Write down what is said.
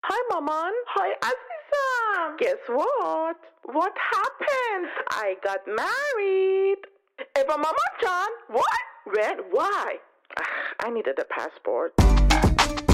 Hi, Maman. Hi, Aziza. Guess what? What happened? I got married. Eva Mama John? What? When? Why? I needed a passport.